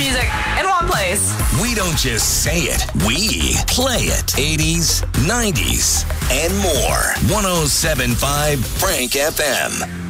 music in one place. We don't just say it, we play it. 80s, 90s, and more. 107.5 Frank FM.